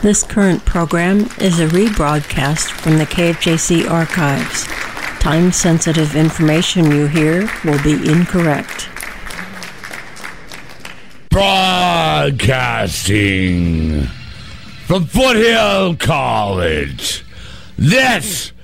This current program is a rebroadcast from the KFJC archives. Time-sensitive information you hear will be incorrect. Broadcasting from Foothill College, this